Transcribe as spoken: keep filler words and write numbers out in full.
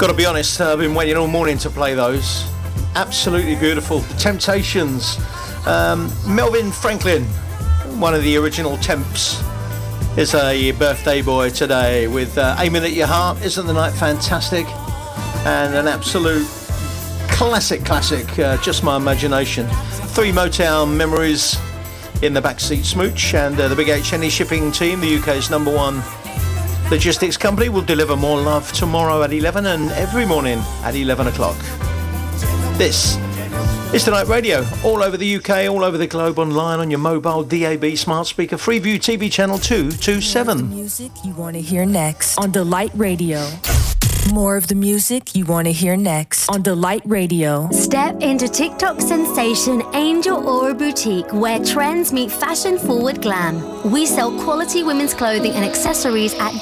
Got to be honest, I've been waiting all morning to play those. Absolutely beautiful. The Temptations. Um, Melvin Franklin, one of the original Temps, is a birthday boy today with uh, Aiming at Your Heart. Isn't the night fantastic? And an absolute classic, classic, uh, Just My Imagination. Three Motown memories in the backseat smooch, and uh, the Big H N E shipping team, the U K's number one logistics company, will deliver more love tomorrow at eleven and every morning at eleven o'clock. This is Tonight Radio, all over the U K, all over the globe, online, on your mobile, D A B, smart speaker, Freeview T V channel two twenty-seven. More of the music you want to hear next on Delight Radio. More of the music you want to hear next on Delight Radio. Step into TikTok sensation Angel Aura Boutique, where trends meet fashion-forward glam. We sell quality women's clothing and accessories at